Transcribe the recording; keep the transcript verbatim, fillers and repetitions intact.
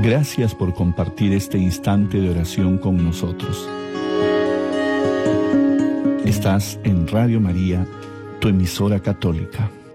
Gracias por compartir este instante de oración con nosotros. Estás en Radio María, tu emisora católica.